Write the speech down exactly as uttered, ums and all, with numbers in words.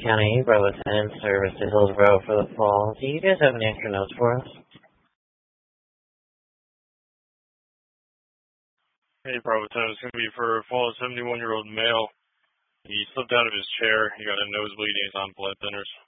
County, Bravo ten, service to Hillsborough for the fall. Do you guys have any extra notes for us? Hey, Bravo ten, it's going to be for a fallen seventy-one-year-old male. He slipped out of his chair. He got a nosebleed and he's on blood thinners.